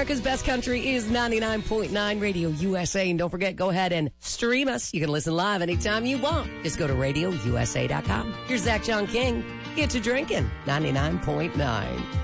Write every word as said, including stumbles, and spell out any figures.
America's Best Country is ninety-nine point nine Radio U S A. And don't forget, go ahead and stream us. You can listen live anytime you want. Just go to radio u s a dot com. Here's Zach John King. Get to drinking. ninety-nine point nine.